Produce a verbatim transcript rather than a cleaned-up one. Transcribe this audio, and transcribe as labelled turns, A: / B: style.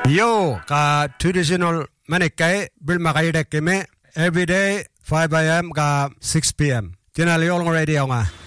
A: Yo, ka traditional manikai bil makai dek keme every day five a m ka six p m Tinali all radio nga.